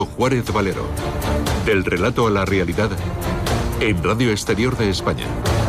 Juárez Valero. Del relato a la realidad en Radio Exterior de España.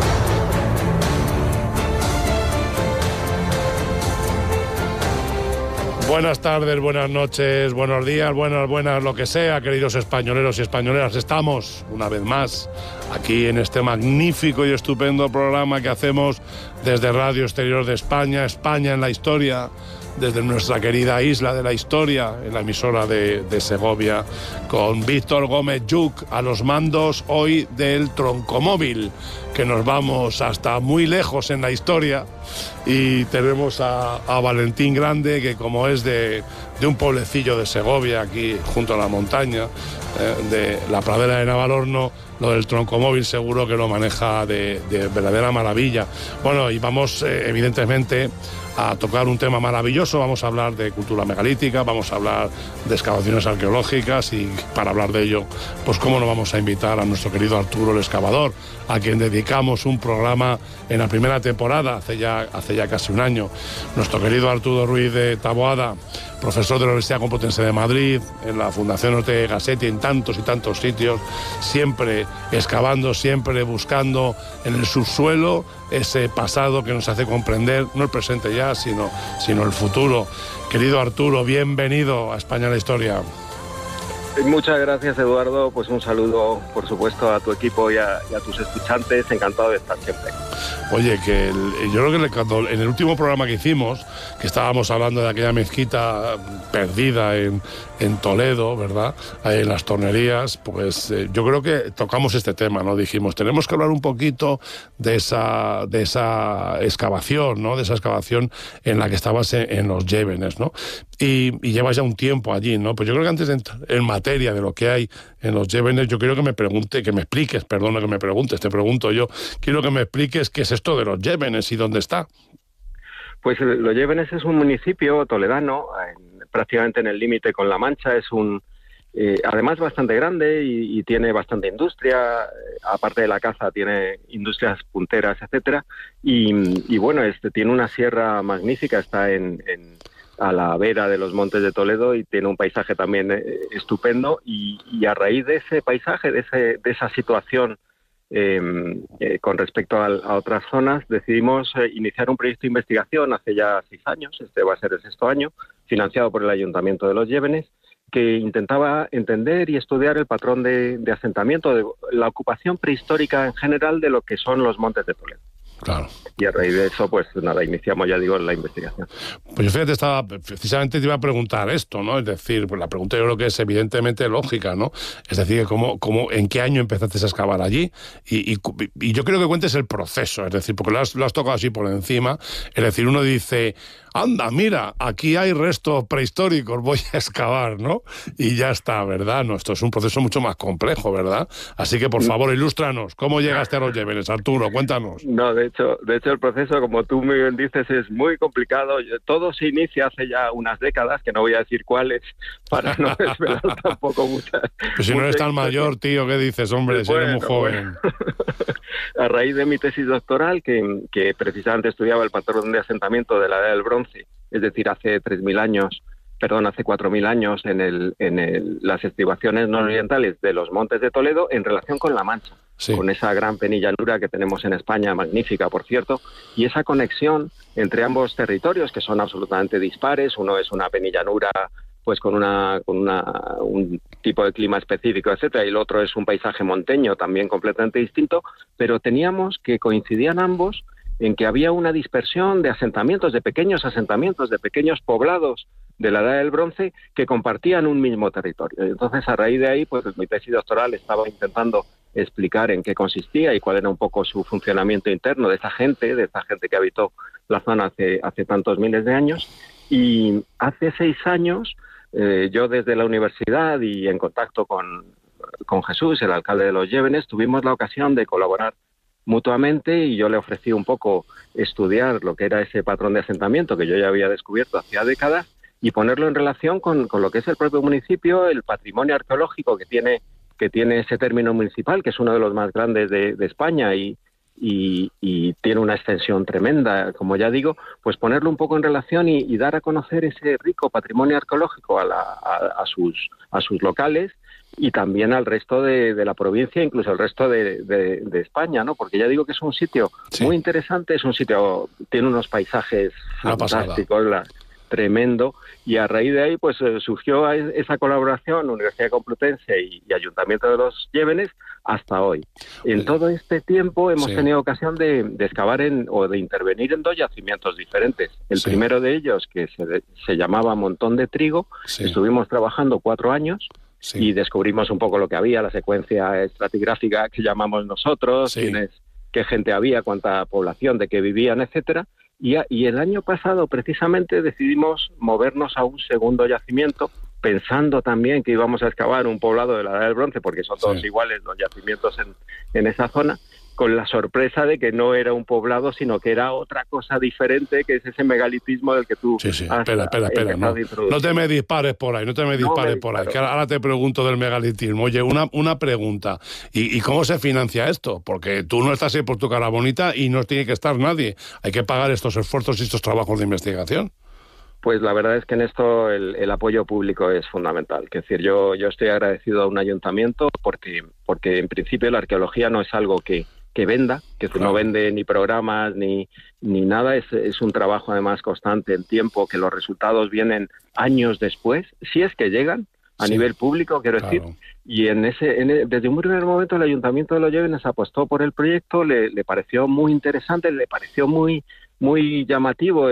Buenas tardes, buenas noches, buenos días, buenas, lo que sea, queridos españoleros y españoleras. Estamos, una vez más, aquí en este magnífico y estupendo programa que hacemos desde Radio Exterior de España, España en la historia, desde nuestra querida isla de la historia, en la emisora de Segovia, con Víctor Gómez Lluch a los mandos hoy del Troncomóvil, que nos vamos hasta muy lejos en la historia, y tenemos a Valentín Grande, que como es de un pueblecillo de Segovia, aquí junto a la montaña, de la pradera de Navalorno, lo del Troncomóvil seguro que lo maneja de verdadera maravilla. Bueno, y vamos evidentemente a tocar un tema maravilloso. Vamos a hablar de cultura megalítica, vamos a hablar de excavaciones arqueológicas, y para hablar de ello, pues cómo no vamos a invitar a nuestro querido Arturo el Excavador, a quien dedicamos un programa en la primera temporada, hace ya casi un año. Nuestro querido Arturo Ruiz de Taboada, profesor de la Universidad Complutense de Madrid, en la Fundación Ortega y Gasset y en tantos y tantos sitios, siempre excavando, siempre buscando en el subsuelo ese pasado que nos hace comprender, no el presente ya, sino el futuro. Querido Arturo, bienvenido a España en la Historia. Muchas gracias, Eduardo. Pues un saludo, por supuesto, a tu equipo y a tus escuchantes. Encantado de estar siempre. Oye, yo creo que cuando en el último programa que hicimos, que estábamos hablando de aquella mezquita perdida en Toledo, ¿verdad?, en las tornerías, pues yo creo que tocamos este tema, ¿no? Dijimos, tenemos que hablar un poquito de esa excavación, ¿no?, de esa excavación en la que estabas en los Llévenes, ¿no? Y llevas ya un tiempo allí, ¿no? Pues yo creo que antes de entrar en materia de lo que hay en los Llévenes, yo quiero que me expliques, te pregunto yo, quiero que me expliques qué es esto de los Llévenes y dónde está. Pues los Llévenes es un municipio toledano, prácticamente en el límite con La Mancha. Es además bastante grande y tiene bastante industria. Aparte de la caza, tiene industrias punteras, etcétera. Y bueno, tiene una sierra magnífica, está a la vera de los Montes de Toledo, y tiene un paisaje también estupendo, y a raíz de ese paisaje, de esa situación con respecto a otras zonas, decidimos iniciar un proyecto de investigación hace ya 6 años, este va a ser el 6º año, financiado por el Ayuntamiento de los Llévenes, que intentaba entender y estudiar el patrón de asentamiento, de la ocupación prehistórica en general de lo que son los Montes de Toledo. Claro. Y a raíz de eso, pues nada, iniciamos, ya digo, la investigación. Pues yo precisamente te iba a preguntar esto, ¿no? Es decir, pues la pregunta yo creo que es evidentemente lógica, ¿no? Es decir, ¿en qué año empezaste a excavar allí? Y yo creo que cuentes el proceso, es decir, porque lo has tocado así por encima. Es decir, uno dice, anda, mira, aquí hay restos prehistóricos, voy a excavar, ¿no? Y ya está, ¿verdad? No, esto es un proceso mucho más complejo, ¿verdad? Así que, por favor, ilústranos. ¿Cómo llegaste a los Llévenes, Arturo? Cuéntanos. No, de hecho el proceso, como tú muy bien dices, es muy complicado. Todo se inicia hace ya unas décadas, que no voy a decir cuáles, para no desvelar tampoco muchas. Pues si no eres tan mayor, tío, ¿qué dices, hombre? Pues si eres muy joven. Bueno. A raíz de mi tesis doctoral, que precisamente estudiaba el patrón de asentamiento de la Edad del Bronce, es decir, hace 4.000 años en las estribaciones nororientales de los Montes de Toledo, en relación con La Mancha, sí, con esa gran penillanura que tenemos en España, magnífica, por cierto, y esa conexión entre ambos territorios, que son absolutamente dispares. Uno es una penillanura pues con un tipo de clima específico, etcétera, y el otro es un paisaje monteño también completamente distinto, pero teníamos que coincidían ambos en que había una dispersión de asentamientos, de pequeños poblados de la Edad del Bronce que compartían un mismo territorio. Y entonces, a raíz de ahí, pues mi tesis doctoral estaba intentando explicar en qué consistía y cuál era un poco su funcionamiento interno de esa gente que habitó la zona hace tantos miles de años. Y hace 6 años, yo desde la universidad y en contacto con Jesús, el alcalde de los Llévenes, tuvimos la ocasión de colaborar mutuamente, y yo le ofrecí un poco estudiar lo que era ese patrón de asentamiento que yo ya había descubierto hacía décadas, y ponerlo en relación con lo que es el propio municipio, el patrimonio arqueológico que tiene ese término municipal, que es uno de los más grandes de España, y y tiene una extensión tremenda, como ya digo, pues ponerlo un poco en relación y dar a conocer ese rico patrimonio arqueológico a sus locales y también al resto de la provincia, incluso al resto de España, ¿no? Porque ya digo que es un sitio muy interesante, es un sitio, tiene unos paisajes fantásticos, tremendo, y a raíz de ahí pues surgió esa colaboración Universidad Complutense y Ayuntamiento de Los Llévenes hasta hoy. En todo este tiempo hemos tenido ocasión de excavar o de intervenir en 2 yacimientos diferentes. El primero de ellos, que se llamaba Montón de Trigo, estuvimos trabajando 4 años y descubrimos un poco lo que había, la secuencia estratigráfica que llamamos nosotros, qué gente había, cuánta población, de qué vivían, etcétera. Y el año pasado, precisamente, decidimos movernos a un segundo yacimiento, pensando también que íbamos a excavar un poblado de la Edad del Bronce, porque son todos iguales los yacimientos en esa zona, con la sorpresa de que no era un poblado, sino que era otra cosa diferente, que es ese megalitismo del que tú has Espera, no te me dispares por ahí, que ahora te pregunto del megalitismo. Oye, una pregunta, ¿y cómo se financia esto? Porque tú no estás ahí por tu cara bonita y no tiene que estar nadie, hay que pagar estos esfuerzos y estos trabajos de investigación. Pues la verdad es que en esto el apoyo público es fundamental. Es decir, yo estoy agradecido a un ayuntamiento porque en principio la arqueología no es algo que venda, que no vende ni programas ni nada, es un trabajo además constante en tiempo, que los resultados vienen años después, si es que llegan a nivel público, quiero decir, y desde un primer momento el Ayuntamiento de Los Llévenes apostó por el proyecto, le pareció muy interesante, le pareció muy llamativo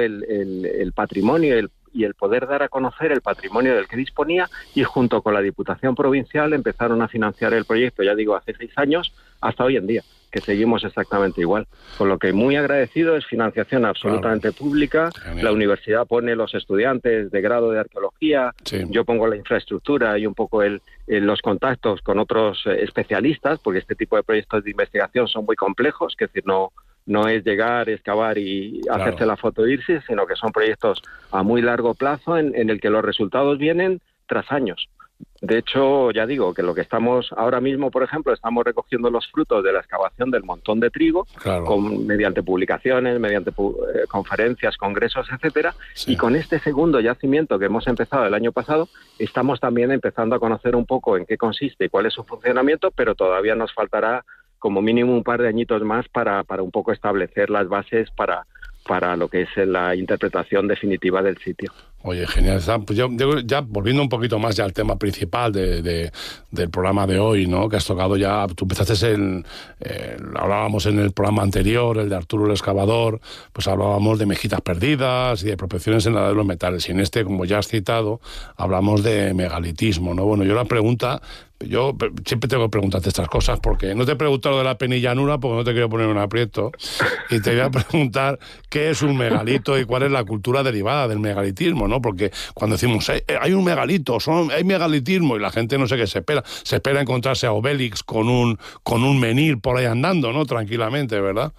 el patrimonio y el poder dar a conocer el patrimonio del que disponía, y junto con la Diputación Provincial empezaron a financiar el proyecto, ya digo, hace 6 años, hasta hoy en día, que seguimos exactamente igual. Con lo que muy agradecido, es financiación absolutamente pública. Genial. La universidad pone los estudiantes de grado de arqueología, yo pongo la infraestructura y un poco los contactos con otros especialistas, porque este tipo de proyectos de investigación son muy complejos, que es decir, no es llegar, excavar y hacerse la foto e irse, sino que son proyectos a muy largo plazo en el que los resultados vienen tras años. De hecho, ya digo que lo que estamos ahora mismo, por ejemplo, estamos recogiendo los frutos de la excavación del Montón de Trigo, mediante publicaciones, mediante conferencias, congresos, etcétera, y con este segundo yacimiento que hemos empezado el año pasado, estamos también empezando a conocer un poco en qué consiste y cuál es su funcionamiento, pero todavía nos faltará como mínimo un par de añitos más para un poco establecer las bases para lo que es la interpretación definitiva del sitio. Oye, genial. Pues yo ya volviendo un poquito más ya al tema principal del programa de hoy, ¿no? Que has tocado ya, tú empezaste hablábamos en el programa anterior, el de Arturo el Excavador, pues hablábamos de mejitas perdidas y de prospecciones en la edad de los metales. Y en este, como ya has citado, hablamos de megalitismo, ¿no? Bueno, yo siempre tengo que preguntarte estas cosas, porque no te he preguntado de la penillanura porque no te quiero poner un aprieto, y te voy a preguntar qué es un megalito y cuál es la cultura derivada del megalitismo, ¿no? Porque cuando decimos hay un megalito, hay megalitismo, y la gente no sé qué se espera encontrarse a Obélix con un menhir por ahí andando, ¿no? Tranquilamente, ¿verdad?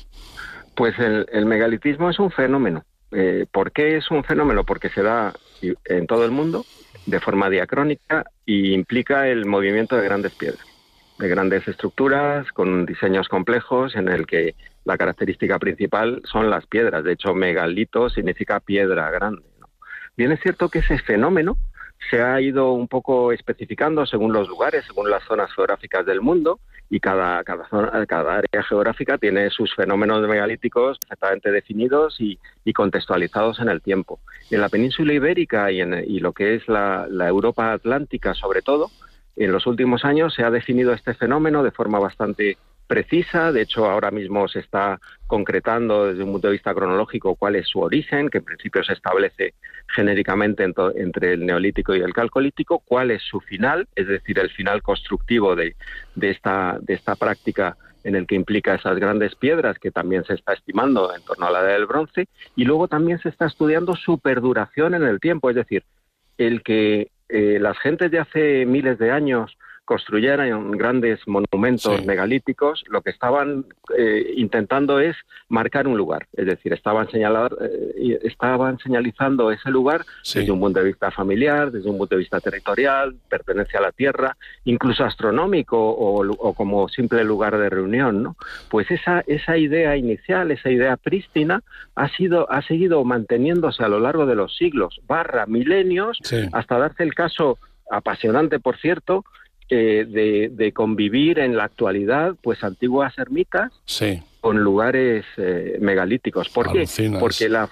Pues el megalitismo es un fenómeno. ¿Por qué es un fenómeno? Porque se da en todo el mundo de forma diacrónica y implica el movimiento de grandes piedras, de grandes estructuras con diseños complejos en el que la característica principal son las piedras. De hecho, megalito significa piedra grande, ¿no? Bien, es cierto que ese fenómeno se ha ido un poco especificando según los lugares, según las zonas geográficas del mundo, y cada área geográfica tiene sus fenómenos megalíticos perfectamente definidos y contextualizados en el tiempo. En la península ibérica y lo que es la Europa atlántica, sobre todo, en los últimos años se ha definido este fenómeno de forma bastante precisa. De hecho, ahora mismo se está concretando desde un punto de vista cronológico cuál es su origen, que en principio se establece genéricamente entre el Neolítico y el Calcolítico, cuál es su final, es decir, el final constructivo de esta práctica en el que implica esas grandes piedras, que también se está estimando en torno a la Edad del Bronce, y luego también se está estudiando su perduración en el tiempo, es decir, el que las gentes de hace miles de años construyeran grandes monumentos megalíticos, lo que estaban intentando es marcar un lugar, es decir, estaban señalizando ese lugar desde un punto de vista familiar, desde un punto de vista territorial, pertenencia a la tierra, incluso astronómico o como simple lugar de reunión, ¿no? Pues esa idea inicial, esa idea prístina, ha seguido manteniéndose a lo largo de los siglos, milenios, hasta darse el caso apasionante, por cierto, de convivir en la actualidad, pues antiguas ermitas con lugares megalíticos. ¿Por qué? Porque la